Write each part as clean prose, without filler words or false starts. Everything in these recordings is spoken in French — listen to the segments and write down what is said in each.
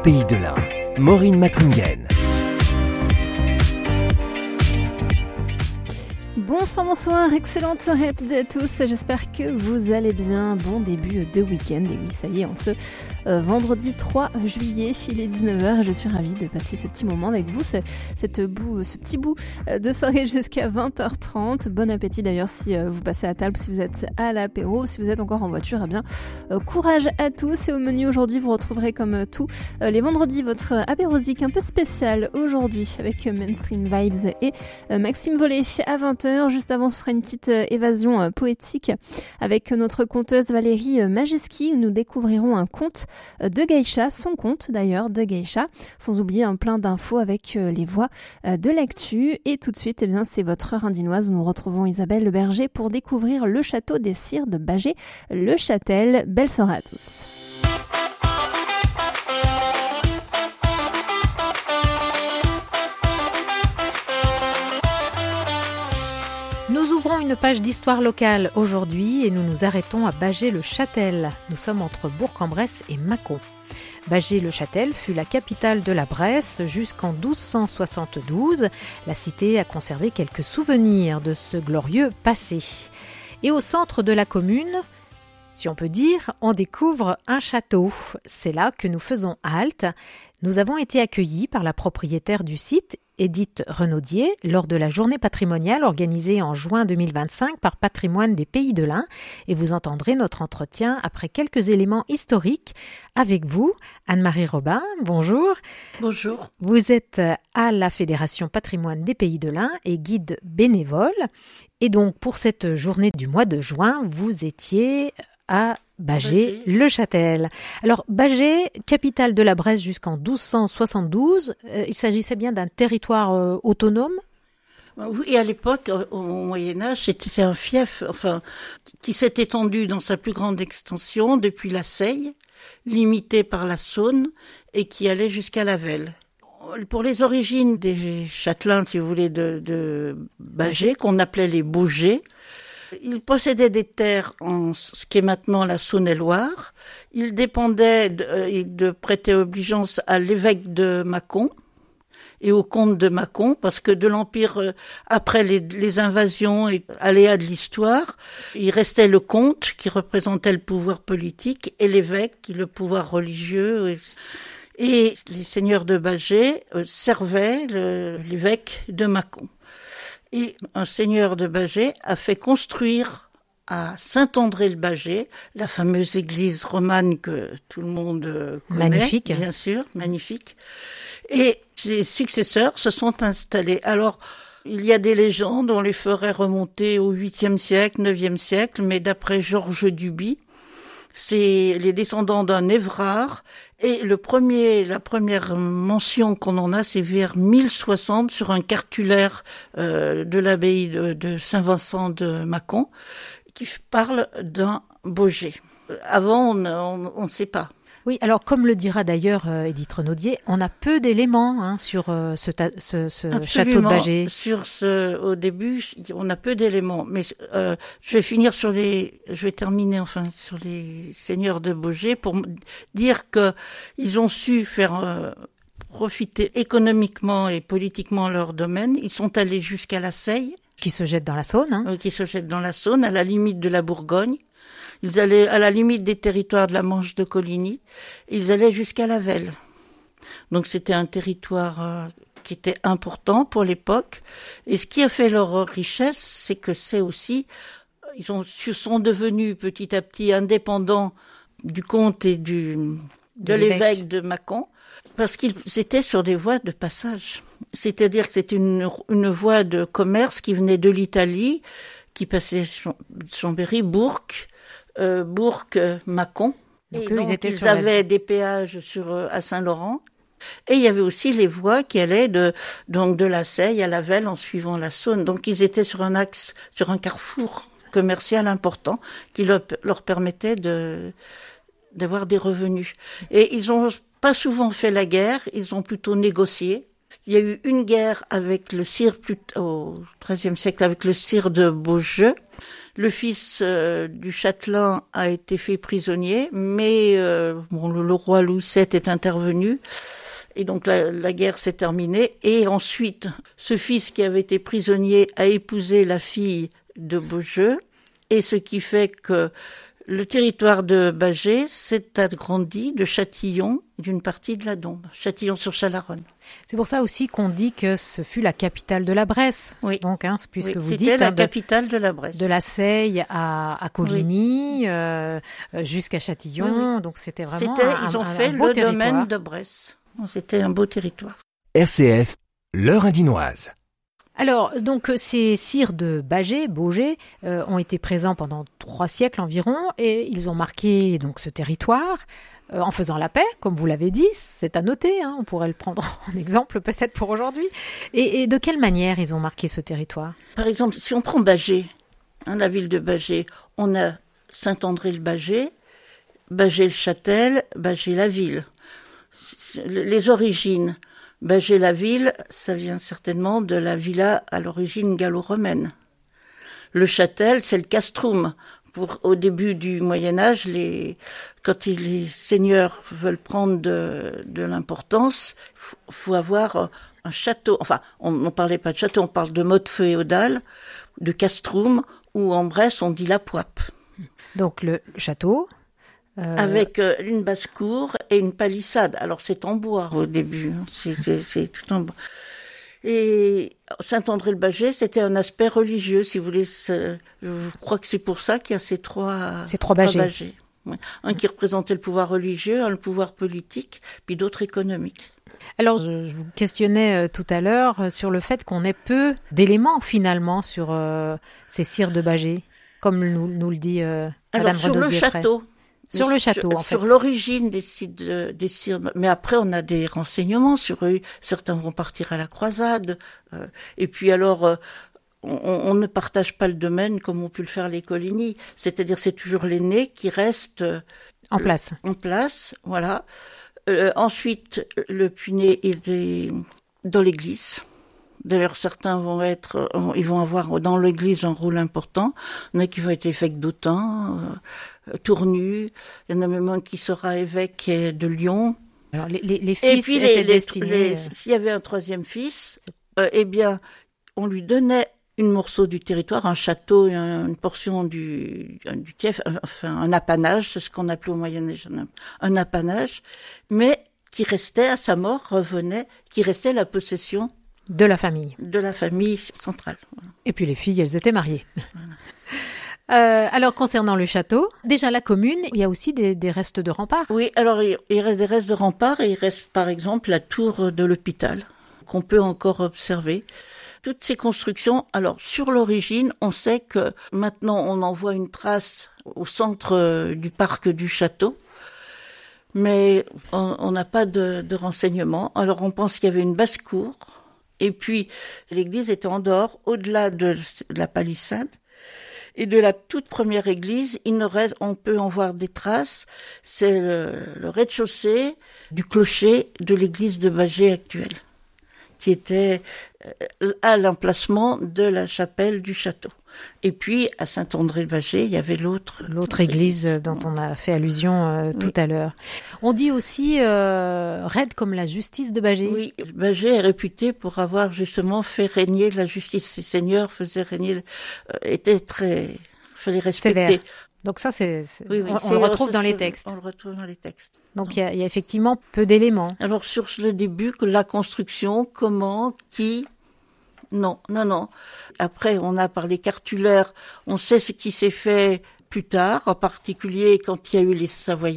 Pays de l'Ain. Maureen Matringen. Bonsoir, excellente soirée à toutes et à tous, j'espère que vous allez bien, bon début de week-end, et oui ça y est, en ce vendredi 3 juillet, il est 19h et je suis ravie de passer ce petit moment avec vous, ce petit bout de soirée jusqu'à 20h30, bon appétit d'ailleurs si vous passez à table, si vous êtes à l'apéro, si vous êtes encore en voiture, eh bien courage à tous, et au menu aujourd'hui vous retrouverez comme tous les vendredis votre apérosique un peu spécial aujourd'hui avec Mainstream Vibes et Maxime Vollet à 20h. Juste avant, ce sera une petite évasion poétique avec notre conteuse Valérie Majeski, où nous découvrirons un conte de geisha, son conte d'ailleurs de geisha, sans oublier un plein d'infos avec les voix de l'actu. Et tout de suite, eh bien, c'est votre heure indinoise où nous retrouvons Isabelle Le Berger pour découvrir le château des Cires de Bâgé, le Châtel. Belle soirée à tous. Nous ouvrons une page d'histoire locale aujourd'hui et nous nous arrêtons à Bâgé-le-Châtel. Nous sommes entre Bourg-en-Bresse et Mâcon. Bâgé-le-Châtel fut la capitale de la Bresse jusqu'en 1272. La cité a conservé quelques souvenirs de ce glorieux passé. Et au centre de la commune, si on peut dire, on découvre un château. C'est là que nous faisons halte. Nous avons été accueillis par la propriétaire du site, Edith Renaudier, lors de la journée patrimoniale organisée en juin 2025 par Patrimoine des Pays de l'Ain, et vous entendrez notre entretien après quelques éléments historiques avec vous. Anne-Marie Robin, bonjour. Bonjour. Vous êtes à la Fédération Patrimoine des Pays de l'Ain et guide bénévole, et donc pour cette journée du mois de juin, vous étiez à Bâgé-le-Châtel. Alors, Bâgé, capitale de la Bresse jusqu'en 1272, il s'agissait bien d'un territoire autonome ? Oui, à l'époque, au Moyen-Âge, c'était un fief, qui s'est étendu dans sa plus grande extension depuis la Seille, limité par la Saône, et qui allait jusqu'à la Velle. Pour les origines des châtelains, si vous voulez, de Bâgé, qu'on appelait les Baugés, ils possédaient des terres en ce qui est maintenant la Saône-et-Loire. Ils dépendaient de prêter obligeance à l'évêque de Mâcon et au comte de Mâcon, parce que de l'Empire, après les invasions et aléas de l'histoire, il restait le comte qui représentait le pouvoir politique et l'évêque qui le pouvoir religieux. Et les seigneurs de Bâgé servaient l'évêque de Mâcon. Et un seigneur de Bâgé a fait construire à Saint-André-le-Bâgé, la fameuse église romane que tout le monde connaît, magnifique. Bien sûr, magnifique. Et ses successeurs se sont installés. Alors, il y a des légendes, on les ferait remonter au 8e siècle, 9e siècle, mais d'après Georges Duby, c'est les descendants d'un Évrard, et la première mention qu'on en a, c'est vers 1060 sur un cartulaire de l'abbaye de Saint-Vincent de Mâcon, qui parle d'un Baugé. Avant, on ne sait pas. Oui, alors comme le dira d'ailleurs Edith Renaudier, on a peu d'éléments sur ce château de Bâgé. Au début, on a peu d'éléments, mais je vais terminer sur les seigneurs de Baugé pour dire que ils ont su faire profiter économiquement et politiquement leur domaine. Ils sont allés jusqu'à la Seille, qui se jette dans la Saône. Qui se jette dans la Saône, à la limite de la Bourgogne. Ils allaient à la limite des territoires de la Manche de Coligny. Ils allaient jusqu'à la Velle. Donc c'était un territoire qui était important pour l'époque. Et ce qui a fait leur richesse, c'est que ils sont devenus petit à petit indépendants du comte et de l'évêque de Mâcon, parce qu'ils étaient sur des voies de passage. C'est-à-dire que c'était une voie de commerce qui venait de l'Italie, qui passait Chambéry, Mâcon. Donc Ils avaient des péages à Saint-Laurent. Et il y avait aussi les voies qui allaient de la Seille à la Velle en suivant la Saône. Donc ils étaient sur un axe, sur un carrefour commercial important qui leur permettait d'avoir des revenus. Et ils ont pas souvent fait la guerre, ils ont plutôt négocié. Il y a eu une guerre avec le sire au XIIIe siècle avec le sire de Beaujeu. Le fils du châtelain a été fait prisonnier, mais le roi Louis VII est intervenu. Et donc la guerre s'est terminée. Et ensuite, ce fils qui avait été prisonnier a épousé la fille de Beaujeu. Et ce qui fait que le territoire de Bâgé s'est agrandi de Châtillon, d'une partie de la Dombes, Châtillon-sur-Chalaronne. C'est pour ça aussi qu'on dit que ce fut la capitale de la Bresse. Oui. Donc, puisque vous c'était dites la capitale de la Bresse. De la Seille à Coligny, jusqu'à Châtillon. Oui. Donc c'était vraiment ils ont un fait beau le territoire. Domaine de Bresse. C'était un beau territoire. RCF, l'heure indinoise. Alors, donc, ces sires de Bâgé, ont été présents pendant 3 siècles environ et ils ont marqué donc ce territoire en faisant la paix, comme vous l'avez dit. C'est à noter, on pourrait le prendre en exemple peut-être pour aujourd'hui. Et de quelle manière ils ont marqué ce territoire ? Par exemple, si on prend Bâgé, la ville de Bâgé, on a Saint-André-le-Bâgé, Bâgé-le-Châtel, Bâgé-la-Ville. Les origines, Bâgé-la-Ville, ça vient certainement de la villa à l'origine gallo-romaine. Le châtel, c'est le castrum. Au début du Moyen-Âge, quand les seigneurs veulent prendre de l'importance, faut avoir un château. Enfin, on ne parlait pas de château, on parle de mode féodal, de castrum, ou en Bresse, on dit la poipe. Donc le château... Avec une basse-cour et une palissade. Alors c'est en bois au début, c'est tout en bois. Et Saint-André-le-Bâgé, c'était un aspect religieux, si vous voulez. Je crois que c'est pour ça qu'il y a ces trois Bâgés. Ouais. Un qui représentait le pouvoir religieux, un le pouvoir politique, puis d'autres économiques. Alors, je vous questionnais tout à l'heure sur le fait qu'on ait peu d'éléments finalement sur ces sires de Bâgé, comme nous le dit Madame Alors, sur le château. Sur le château, en fait. Sur l'origine des sires. Mais après, on a des renseignements sur eux. Certains vont partir à la croisade. Et puis alors, on ne partage pas le domaine comme ont pu le faire les Coligny. C'est-à-dire, c'est toujours l'aîné qui reste en place. En place, voilà. Ensuite, le puîné est dans l'église. D'ailleurs, certains ils vont avoir dans l'église un rôle important. Il y en a qui vont être évêques d'Autun, Tournu. Il y en a même un qui sera évêque de Lyon. Alors, les fils étaient destinés... S'il y avait un troisième fils, on lui donnait un morceau du territoire, un château, une portion du tief, enfin un apanage, c'est ce qu'on appelait au Moyen-Âge un apanage, mais qui restait à sa mort, qui restait la possession de la famille centrale. Voilà. Et puis les filles, elles étaient mariées. Voilà. Alors concernant le château, déjà la commune, il y a aussi des restes de remparts. Oui, alors il reste des restes de remparts et il reste par exemple la tour de l'hôpital qu'on peut encore observer. Toutes ces constructions, alors sur l'origine, on sait que maintenant on en voit une trace au centre du parc du château. Mais on n'a pas de renseignements. Alors on pense qu'il y avait une basse-cour. Et puis, l'église était en dehors, au-delà de la palissade. Et de la toute première église, on peut en voir des traces. C'est le rez-de-chaussée du clocher de l'église de Bâgé actuelle, qui était à l'emplacement de la chapelle du château. Et puis, à Saint-André-le-Bâgé, il y avait l'autre église dont on a fait allusion tout à l'heure. On dit aussi raide comme la justice de Bâgé. Oui, Bâgé est réputé pour avoir justement fait régner la justice. Ses seigneurs faisaient régner, fallait respecter. Sévère. Donc ça, on le retrouve dans les textes. On le retrouve dans les textes. Donc il y a effectivement peu d'éléments. Alors sur le début, la construction, comment, qui... Non. Après, on a par les cartulaires, on sait ce qui s'est fait plus tard, en particulier quand il y a eu les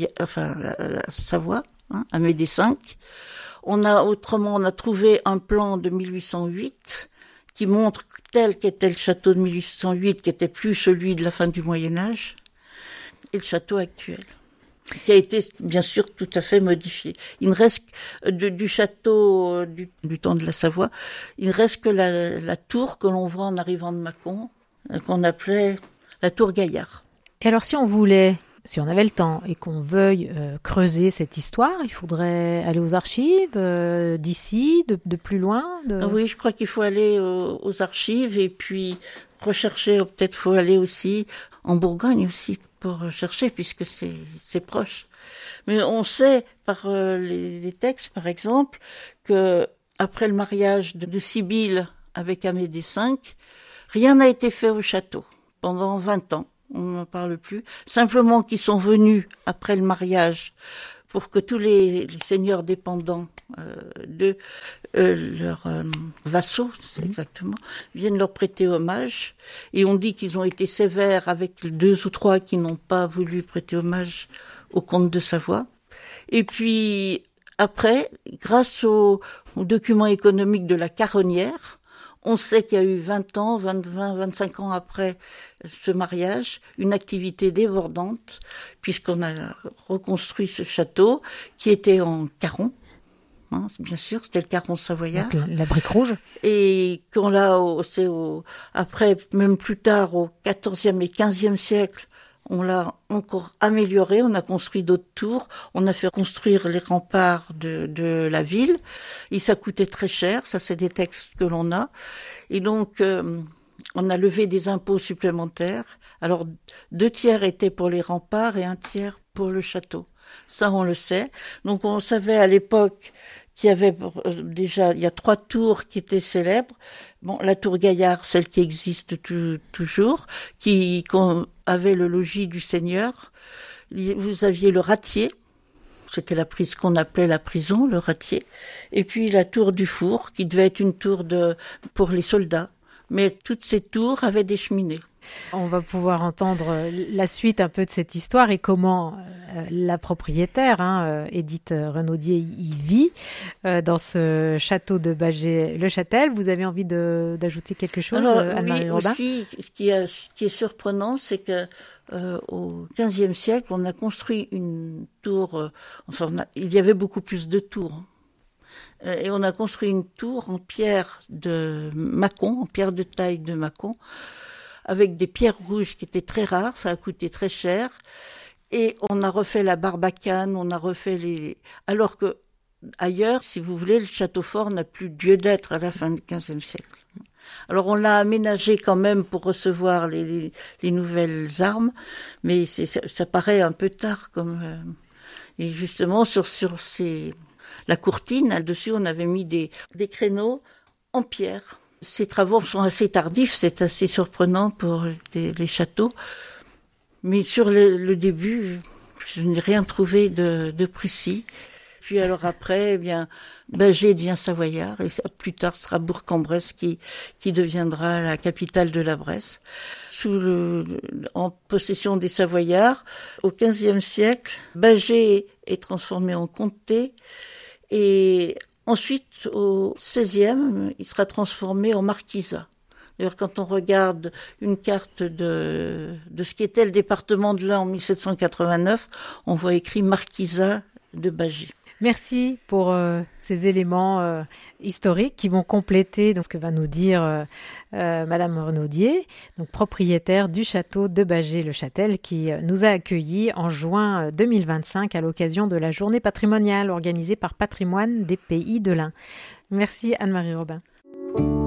la Savoie, à Médée V. On a trouvé un plan de 1808 qui montre tel qu'était le château de 1808, qui était plus celui de la fin du Moyen-Âge, et le château actuel, qui a été bien sûr tout à fait modifié. Il ne reste du château du temps de la Savoie, il ne reste que la tour que l'on voit en arrivant de Mâcon, qu'on appelait la tour Gaillard. Et alors si on avait le temps et qu'on veuille creuser cette histoire, il faudrait aller aux archives d'ici, de plus loin Oui, je crois qu'il faut aller aux archives et puis rechercher, peut-être faut aller aussi en Bourgogne aussi pour chercher, puisque c'est proche. Mais on sait par les textes, par exemple, que après le mariage de Sibylle avec Amédée V, rien n'a été fait au château pendant 20 ans. On n'en parle plus. Simplement qu'ils sont venus après le mariage pour que tous les seigneurs dépendants de leurs vassaux, c'est exactement, viennent leur prêter hommage. Et on dit qu'ils ont été sévères avec 2 ou 3 qui n'ont pas voulu prêter hommage au comte de Savoie. Et puis après, grâce aux documents économiques de la Caronnière, on sait qu'il y a eu 20 ans, 25 ans après ce mariage, une activité débordante, puisqu'on a reconstruit ce château qui était en carron. Hein, bien sûr, c'était le carron savoyard. Donc, la brique rouge. Et qu'on l'a, après, même plus tard, au XIVe et XVe siècle, on l'a encore amélioré, on a construit d'autres tours, on a fait construire les remparts de la ville, et ça coûtait très cher, ça c'est des textes que l'on a, et donc on a levé des impôts supplémentaires, alors 2 tiers étaient pour les remparts et 1 tiers pour le château, ça on le sait, donc on savait à l'époque qu'il y avait déjà, il y a 3 tours qui étaient célèbres. Bon, la tour Gaillard, celle qui existe toujours, qui avait le logis du seigneur. Vous aviez le Ratier, c'était ce qu'on appelait la prison, le Ratier. Et puis la tour du Four, qui devait être une tour pour les soldats. Mais toutes ces tours avaient des cheminées. On va pouvoir entendre la suite un peu de cette histoire et comment la propriétaire, Édith Renaudier, y vit dans ce château de Bâgé-le-Châtel. Vous avez envie d'ajouter quelque chose, Anne-Marie Robin ? Aussi, ce qui est surprenant, c'est que au XVe siècle, on a construit une tour. Il y avait beaucoup plus de tours. Et on a construit une tour en pierre de Mâcon, en pierre de taille de Mâcon, avec des pierres rouges qui étaient très rares, ça a coûté très cher. Et on a refait la barbacane, on a refait alors que ailleurs, si vous voulez, le château fort n'a plus lieu d'être à la fin du XVe siècle. Alors on l'a aménagé quand même pour recevoir les nouvelles armes, mais ça paraît un peu tard. Et justement, sur la courtine, là-dessus, on avait mis des créneaux en pierre. Ces travaux sont assez tardifs, c'est assez surprenant pour les châteaux. Mais sur le début, je n'ai rien trouvé de précis. Puis alors après, eh bien, Bâgé devient savoyard et plus tard ce sera Bourg-en-Bresse qui deviendra la capitale de la Bresse. En possession des Savoyards, au XVe siècle, Bâgé est transformé en comté et ensuite au XVIe, il sera transformé en marquisat. D'ailleurs, quand on regarde une carte de ce qu'était le département de l'Ain en 1789, on voit écrit marquisat de Bâgé. Merci pour ces éléments historiques qui vont compléter ce que va nous dire Madame Renaudier, donc propriétaire du château de Bâgé-le-Châtel, qui nous a accueillis en juin 2025 à l'occasion de la journée patrimoniale organisée par Patrimoine des Pays de l'Ain. Merci Anne-Marie Robin.